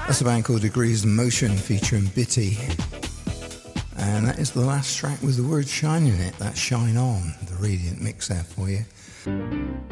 That's a band called Degrees of Motion featuring Bitty. And that is the last track with the word shine in it. That's Shine On, the Radiant mix there for you.